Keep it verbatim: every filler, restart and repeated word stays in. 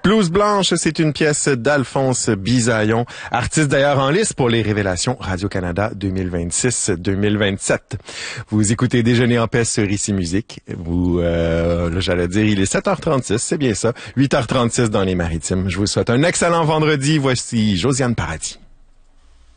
Blouse blanche, c'est une pièce d'Alphonse Bisaillon, artiste d'ailleurs en lice pour les Révélations Radio-Canada deux mille vingt-six deux mille vingt-sept. Vous écoutez Déjeuner en paix sur Ici Musique. Vous, euh, là, j'allais dire, il est sept heures trente-six, c'est bien ça. huit heures trente-six dans les Maritimes. Je vous souhaite un excellent vendredi. Voici Josiane Paradis.